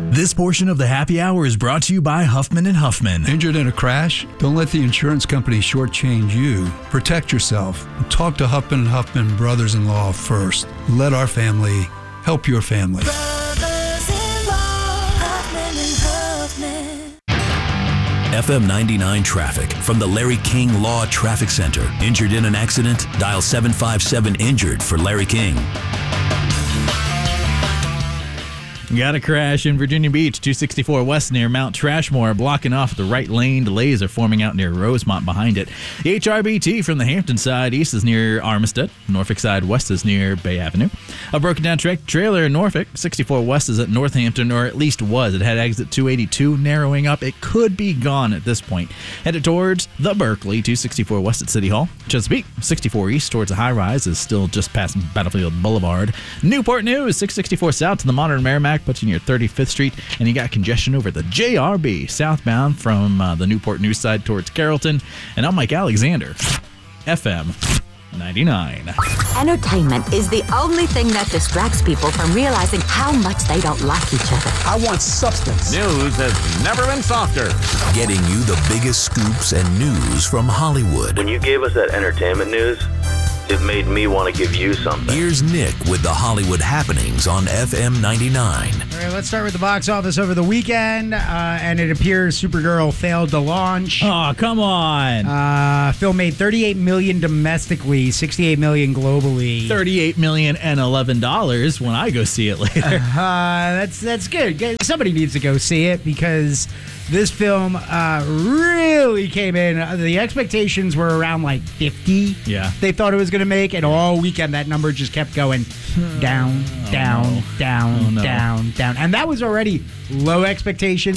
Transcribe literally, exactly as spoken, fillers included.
This portion of the happy hour is brought to you by Huffman and Huffman. Injured in a crash? Don't let the insurance company shortchange you. Protect yourself. Talk to Huffman and Huffman brothers-in-law first. Let our family help your family. Brothers-in-law, Huffman and Huffman. F M ninety-nine traffic from the Larry King Law Traffic Center. Injured in an accident? Dial seven five seven injured for Larry King. Got a crash in Virginia Beach, two sixty-four West near Mount Trashmore, blocking off the right lane. Delays are forming out near Rosemont behind it. The H R B T from the Hampton side east is near Armistead. Norfolk side west is near Bay Avenue. A broken down tra- trailer in Norfolk, sixty-four West is at Northampton, or at least was. It had exit two eighty-two narrowing up. It could be gone at this point. Headed towards the Berkeley, two sixty-four West at City Hall. Chesapeake, sixty-four East towards the high rise is still just past Battlefield Boulevard. Newport News, six sixty-four South to the modern Merrimack, puts you near thirty-fifth Street, and you got congestion over the J R B southbound from uh, the Newport News side towards Carrollton. And I'm Mike Alexander, F M ninety-nine. Entertainment is the only thing that distracts people from realizing how much they don't like each other. I want substance. News has never been softer. Getting you the biggest scoops and news from Hollywood. When you gave us that entertainment news, it made me want to give you something. Here's Nick with the Hollywood happenings on F M ninety-nine. All right, let's start with the box office over the weekend, uh, and it appears Supergirl failed to launch. Oh, come on. Uh, film made thirty-eight million dollars domestically, sixty-eight million dollars globally. thirty-eight million dollars and eleven dollars when I go see it later. Uh, that's that's good. Somebody needs to go see it because this film uh, really came in. The expectations were around like fifty. Yeah. They thought it was going to make, and all weekend that number just kept going down, down, oh, no. down, oh, no. down, down. And that was already low expectations.